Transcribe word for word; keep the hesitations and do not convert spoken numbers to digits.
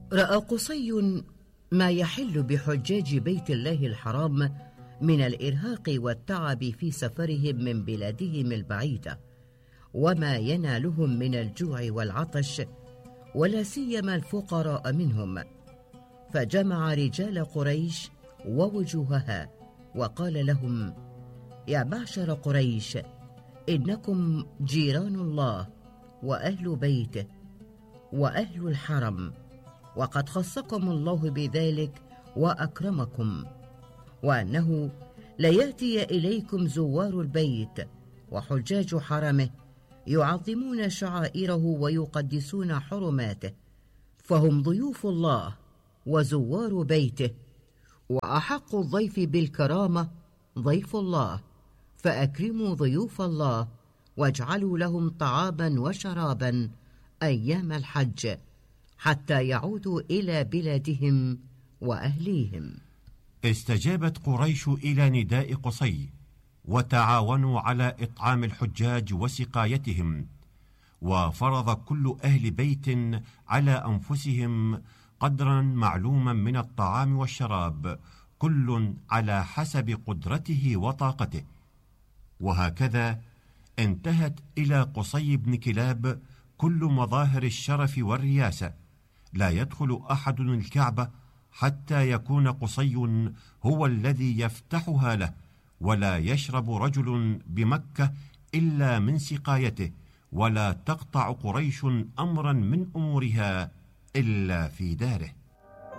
رأى قصي ما يحل بحجاج بيت الله الحرام من الإرهاق والتعب في سفرهم من بلادهم البعيدة، وما ينالهم من الجوع والعطش، ولا سيما الفقراء منهم، فجمع رجال قريش ووجوهها وقال لهم: يا معشر قريش، إنكم جيران الله وأهل بيته وأهل الحرم، وقد خصكم الله بذلك وأكرمكم، وأنه ليأتي إليكم زوار البيت وحجاج حرمه يعظمون شعائره ويقدسون حرماته، فهم ضيوف الله وزوار بيته، وأحق الضيف بالكرامة ضيف الله، فأكرموا ضيوف الله واجعلوا لهم طعاما وشرابا أيام الحج حتى يعودوا إلى بلادهم وأهليهم. استجابت قريش إلى نداء قصي، وتعاونوا على إطعام الحجاج وسقايتهم، وفرض كل أهل بيت على أنفسهم قدرا معلوما من الطعام والشراب، كل على حسب قدرته وطاقته. وهكذا انتهت إلى قصي بن كلاب كل مظاهر الشرف والرياسة، لا يدخل أحد الكعبة حتى يكون قصي هو الذي يفتحها له، ولا يشرب رجل بمكة إلا من سقايته، ولا تقطع قريش أمرا من أمورها إلا في داره.